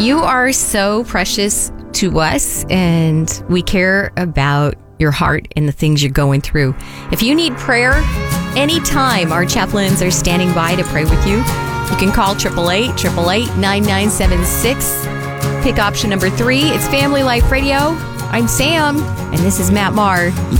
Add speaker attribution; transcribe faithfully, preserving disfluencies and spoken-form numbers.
Speaker 1: You are so precious to us, and we care about your heart and the things you're going through. If you need prayer, anytime our chaplains are standing by to pray with you, you can call eight eight eight, eight eight eight, nine nine seven six. Pick option number three. It's Family Life Radio. I'm Sam, and this is Matt Maher.